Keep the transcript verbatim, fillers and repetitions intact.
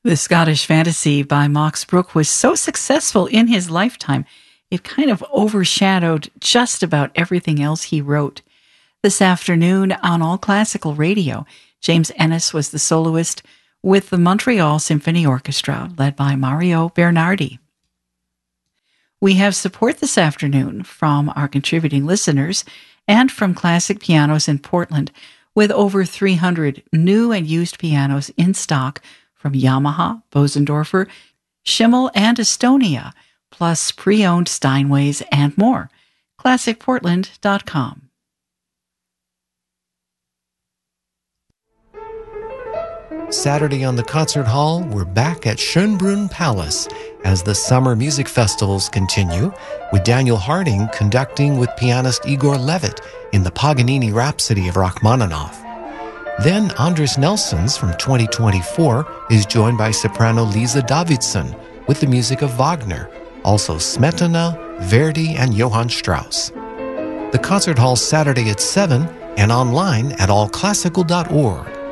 The Scottish Fantasy by Max Bruch was so successful in his lifetime, it kind of overshadowed just about everything else he wrote. This afternoon on All Classical Radio, James Ennis was the soloist with the Montreal Symphony Orchestra, led by Mario Bernardi. We have support this afternoon from our contributing listeners and from Classic Pianos in Portland, with over three hundred new and used pianos in stock from Yamaha, Bosendorfer, Schimmel, and Estonia, plus pre-owned Steinways and more. classic portland dot com. Saturday on the Concert Hall, we're back at Schönbrunn Palace as the summer music festivals continue, with Daniel Harding conducting with pianist Igor Levit in the Paganini Rhapsody of Rachmaninoff. Then Andres Nelsons from twenty twenty-four is joined by soprano Lisa Davidsson with the music of Wagner, also Smetana, Verdi, and Johann Strauss. The Concert Hall Saturday at seven and online at all classical dot org.